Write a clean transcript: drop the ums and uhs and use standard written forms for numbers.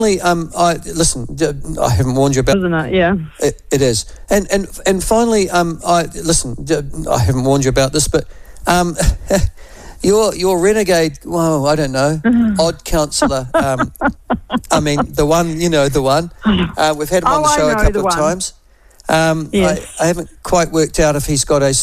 Listen, I haven't warned you about. Isn't it? Yeah. It is, and finally, listen, I haven't warned you about this, but your renegade. Well, I don't know, odd counsellor. I mean, the one, the one. We've had him on the show a couple of times. Yes. I haven't quite worked out if he's got a